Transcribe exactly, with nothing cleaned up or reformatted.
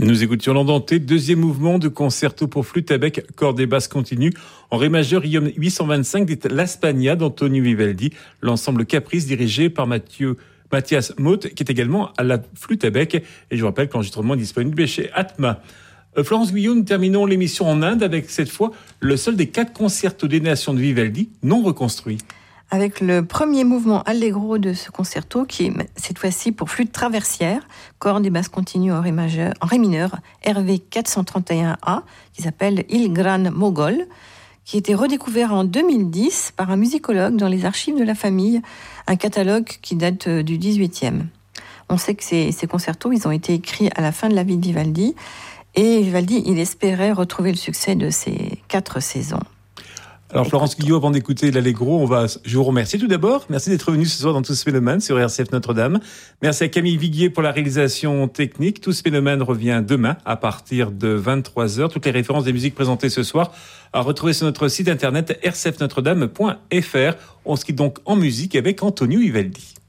Nous écoutions l'Andante, deuxième mouvement de concerto pour flûte à bec, cordes et basses continues, en ré majeur I O M huit cent vingt-cinq de La Spagna d'Antonio Vivaldi, l'ensemble Caprice dirigé par Mathieu, Mathias Moth, qui est également à la flûte à bec. Et je vous rappelle que l'enregistrement est disponible chez Atma. Euh, Florence Guyot, nous terminons l'émission en Inde avec cette fois le seul des quatre concertos des nations de Vivaldi non reconstruits. Avec le premier mouvement allegro de ce concerto, qui est cette fois-ci pour flûte traversière, cordes et basses continues en ré majeur, en ré mineur, R V quatre cent trente et un A, qui s'appelle Il Gran Mogol, qui a été redécouvert en deux mille dix par un musicologue dans les archives de la famille, un catalogue qui date du dix-huitième. On sait que ces, ces concertos, ils ont été écrits à la fin de la vie de Vivaldi, et Vivaldi, il espérait retrouver le succès de ces quatre saisons. Alors Florence Guyot, avant d'écouter l'Allegro, on va, je vous remercie tout d'abord. Merci d'être venu ce soir dans Tous Mélomanes sur R C F Notre-Dame. Merci à Camille Viguier pour la réalisation technique. Tous Mélomanes revient demain à partir de vingt-trois heures. Toutes les références des musiques présentées ce soir à retrouver sur notre site internet r c f notre dame point f r. On se quitte donc en musique avec Antonio Vivaldi.